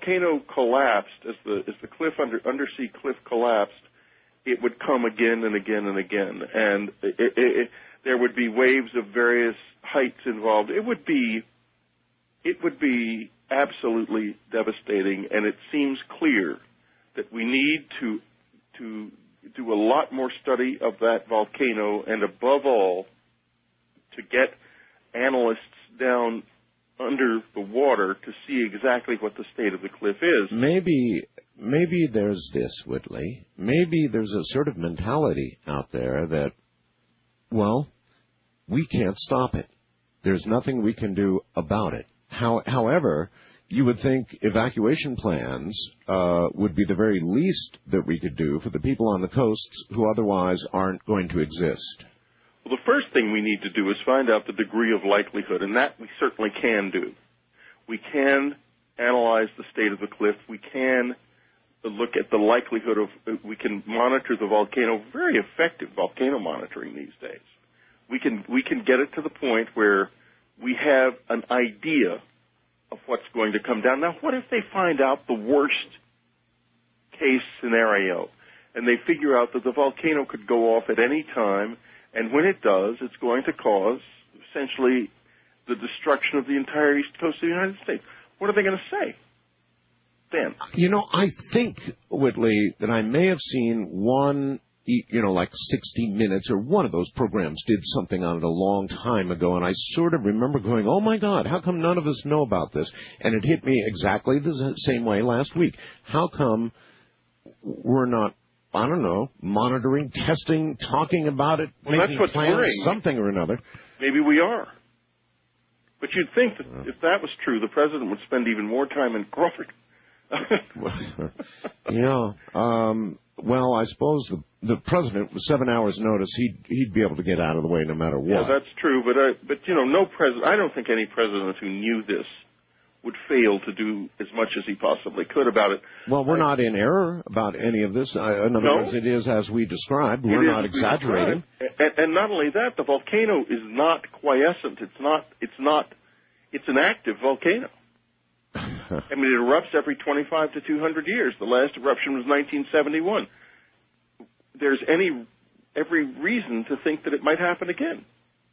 volcano collapsed, as the undersea cliff collapsed, it would come again and again and again, and there would be waves of various heights involved. It would be absolutely devastating, and it seems clear that we need to do a lot more study of that volcano, and above all, to get analysts down under the water to see exactly what the state of the cliff is. Maybe there's this, Whitley. Maybe there's a sort of mentality out there that, well, we can't stop it. There's nothing we can do about it. However, you would think evacuation plans would be the very least that we could do for the people on the coasts who otherwise aren't going to exist. Well, the first thing we need to do is find out the degree of likelihood, and that we certainly can do. We can analyze the state of the cliff. We can look at the likelihood of, we can monitor the volcano, very effective volcano monitoring these days. We can get it to the point where we have an idea of what's going to come down. Now, what if they find out the worst case scenario, and they figure out that the volcano could go off at any time, and when it does, it's going to cause, essentially, the destruction of the entire east coast of the United States? What are they going to say then? You know, I think, Whitley, that I may have seen one, like 60 Minutes or one of those programs did something on it a long time ago, and I sort of remember going, oh, my God, how come none of us know about this? And it hit me exactly the same way last week. How come we're not, I don't know, monitoring, testing, talking about it, making plans, something or another? Maybe we are. But you'd think that if that was true, the president would spend even more time in Crawford. Yeah. Well, I suppose the president, with 7 hours' notice, he'd be able to get out of the way no matter what. Yeah, that's true. But no president. I don't think any president who knew this would fail to do as much as he possibly could about it. Well, we're not in error about any of this. In other words, it is as we described. We're not exaggerating. And not only that, the volcano is not quiescent. It's an active volcano. I mean, it erupts every 25 to 200 years. The last eruption was 1971. There's every reason to think that it might happen again.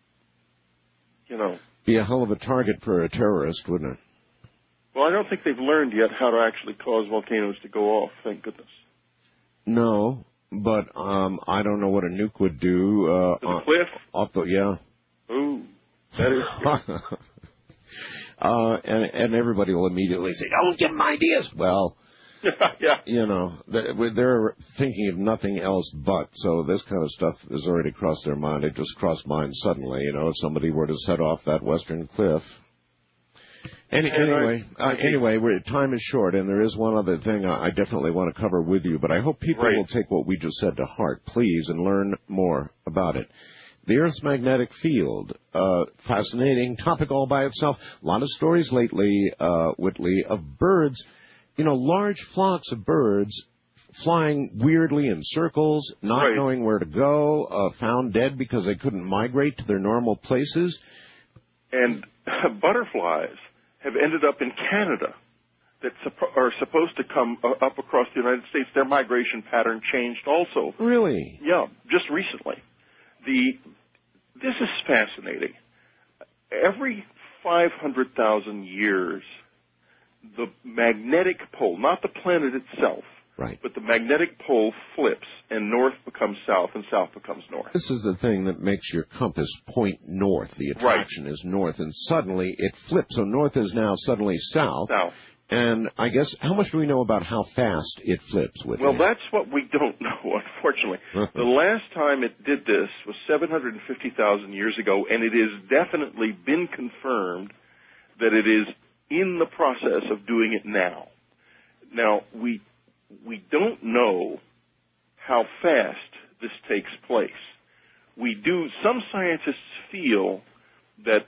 Be a hell of a target for a terrorist, wouldn't it? Well, I don't think they've learned yet how to actually cause volcanoes to go off, thank goodness. No, but I don't know what a nuke would do. To the cliff? Yeah. Ooh, that is and everybody will immediately say, don't give them ideas. Well, yeah. They're thinking of nothing else but. So this kind of stuff has already crossed their mind. It just crossed mine suddenly, if somebody were to set off that western cliff. Anyway, time is short, and there is one other thing I definitely want to cover with you, but I hope people will take what we just said to heart, please, and learn more about it. The Earth's magnetic field, fascinating topic all by itself. A lot of stories lately, Whitley, of birds, large flocks of birds flying weirdly in circles, not knowing where to go, found dead because they couldn't migrate to their normal places. And butterflies have ended up in Canada that are supposed to come up across the United States. Their migration pattern changed also. Really? Yeah, just recently. This is fascinating. Every 500,000 years, the magnetic pole, not the planet itself, but the magnetic pole flips, and north becomes south, and south becomes north. This is the thing that makes your compass point north. The attraction is north, and suddenly it flips. So north is now suddenly south. And I guess, how much do we know about how fast it flips? Well, that's what we don't know, unfortunately. The last time it did this was 750,000 years ago, and it has definitely been confirmed that it is in the process of doing it now. Now, we don't know how fast this takes place. Some scientists feel that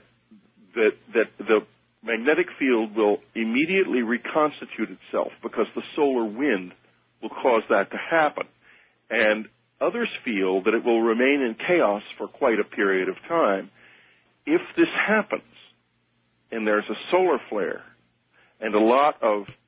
the magnetic field will immediately reconstitute itself because the solar wind will cause that to happen. And others feel that it will remain in chaos for quite a period of time. If this happens, and there's a solar flare, and a lot of